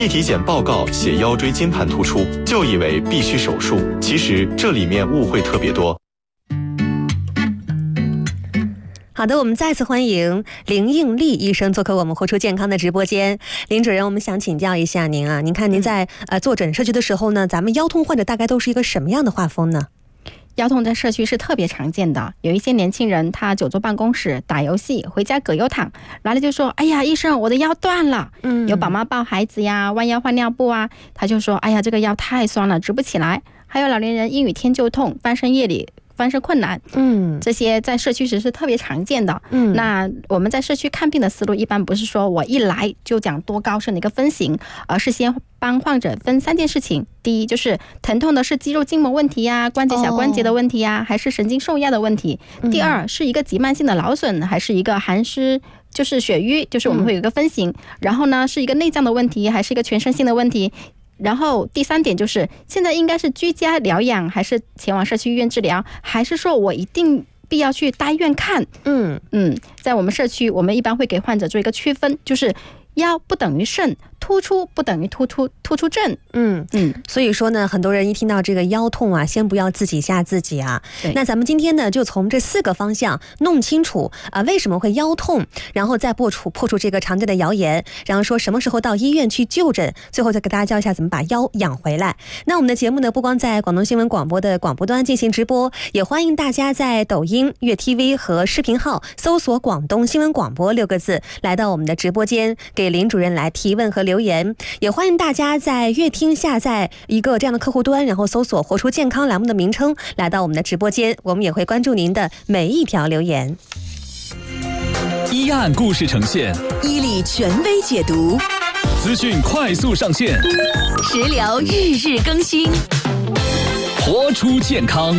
一体检报告写腰椎间盘突出，就以为必须手术，其实这里面误会特别多。 好的，我们再次欢迎林应丽医生做客我们活出健康的直播间。林主任，我们想请教一下您啊，您看您在坐诊社区的时候呢，咱们腰痛患者大概都是一个什么样的画风呢？ 腰痛在社区是特别常见的，有一些年轻人他久坐办公室打游戏，回家葛优躺，来了就说：“哎呀，医生，我的腰断了。”有宝妈抱孩子呀，弯腰换尿布啊，他就说：“哎呀，这个腰太酸了，直不起来。”还有老年人阴雨天就痛，翻身夜里翻身困难，这些在社区时是特别常见的。那我们在社区看病的思路一般不是说我一来就讲多高深的一个分型，而是先帮患者分3件事情。第一就是疼痛的是肌肉筋膜问题呀，关节小关节的问题呀，还是神经受压的问题。第二是一个急慢性的劳损，还是一个寒湿就是血瘀，就是我们会有一个分型。然后呢是一个内脏的问题，还是一个全身性的问题。然后第3点就是现在应该是居家疗养，还是前往社区医院治疗，还是说我一定必要去大医院看。在我们社区我们一般会给患者做一个区分，就是腰不等于肾，突出不等于突出症。 所以说呢，很多人一听到这个腰痛啊，先不要自己吓自己啊。那咱们今天呢，就从这4个方向弄清楚为什么会腰痛，然后再破除这个常见的谣言，然后说什么时候到医院去就诊，最后再给大家教一下怎么把腰养回来。那我们的节目呢，不光在广东新闻广播的广播端进行直播，也欢迎大家在抖音、粤 TV 和视频号搜索广东新闻广播6个字，来到我们的直播间，给林主任来提问和留言。也欢迎大家在乐听下载一个这样的客户端，然后搜索活出健康栏目的名称，来到我们的直播间，我们也会关注您的每一条留言。 医案故事呈现， 医理权威解读， 资讯快速上线， 食疗日日更新， 活出健康。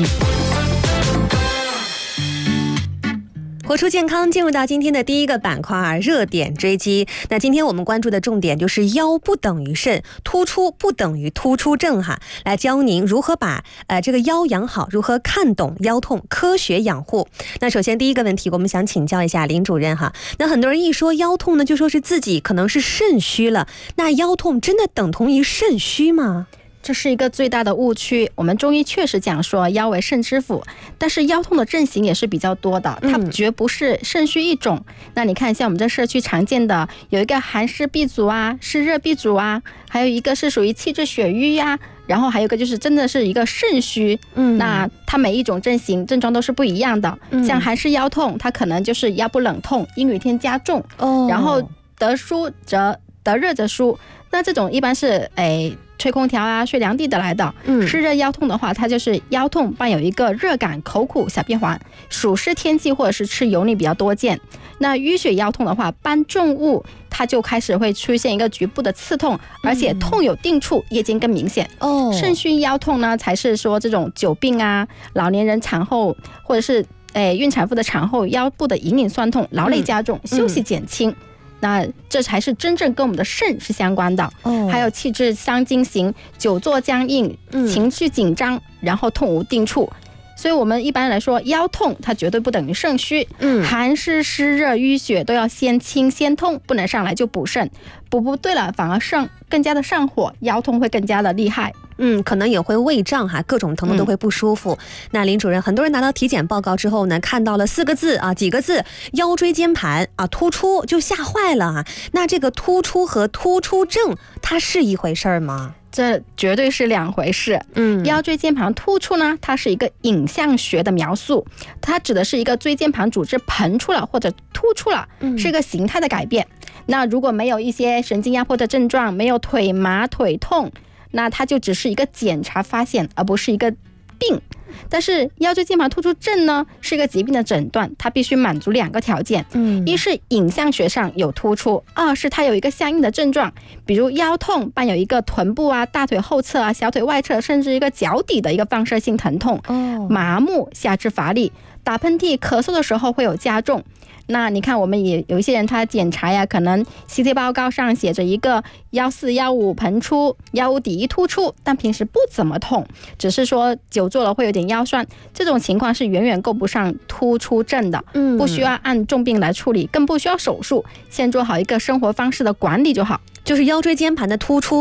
活出健康，进入到今天的第一个板块，热点追击。那今天我们关注的重点就是腰不等于肾，突出不等于突出症哈，来教您如何把这个腰养好，如何看懂腰痛，科学养护。那首先第一个问题，我们想请教一下林主任哈。那很多人一说腰痛呢，就说是自己可能是肾虚了，那腰痛真的等同于肾虚吗？ 这是一个最大的误区。我们中医确实讲说腰为肾之府，但是腰痛的症型也是比较多的，它绝不是肾虚一种。那你看像我们这社区常见的有一个寒湿闭阻啊，湿热闭阻啊，还有一个是属于气滞血瘀呀，然后还有一个就是真的是一个肾虚。那它每一种症型症状都是不一样的。像寒湿腰痛，它可能就是腰部冷痛，阴雨天加重，然后得热则舒。那这种一般是吹空调啊，睡凉地得来的。湿热腰痛的话，它就是腰痛伴有一个热感、口苦、小变黄，暑湿天气或者是吃油腻比较多见。那淤血腰痛的话，搬重物它就开始会出现一个局部的刺痛，而且痛有定处，夜间更明显。肾虚腰痛呢，才是说这种久病啊，老年人产后或者是孕产妇的产后腰部的隐隐酸痛，劳累加重，休息减轻。那这才是真正跟我们的肾是相关的。还有气滞伤筋型，久坐僵硬，情绪紧张，然后痛无定处。所以我们一般来说腰痛它绝对不等于肾虚。寒湿湿热淤血都要先清先通，不能上来就补肾，补不对了反而更加的上火，腰痛会更加的厉害。 可能也会胃胀哈，各种疼痛都会不舒服。那林主任，很多人拿到体检报告之后呢，看到了4个字啊，几个字，腰椎间盘啊突出，就吓坏了啊。那这个突出和突出症，它是一回事吗？ 这绝对是2回事。腰椎间盘突出呢，它是一个影像学的描述，它指的是一个椎间盘组织膨出了或者突出了，是一个形态的改变。那如果没有一些神经压迫的症状，没有腿麻腿痛，那它就只是一个检查发现，而不是一个病。但是腰椎间盘突出症呢，是一个疾病的诊断，它必须满足2个条件。一是影像学上有突出，二是它有一个相应的症状，比如腰痛伴有一个臀部啊、大腿后侧啊、小腿外侧，甚至一个脚底的一个放射性疼痛，麻木、下肢乏力，打喷嚏、咳嗽的时候会有加重。那你看我们也有一些人他检查呀，可能 CT 报告上写着一个腰4、腰5膨出，腰5底1突出，但平时不怎么痛，只是说久坐了会有点腰酸，这种情况是远远够不上突出症的。不需要按重病来处理，更不需要手术，先做好一个生活方式的管理就好。 就是腰椎间盘的突出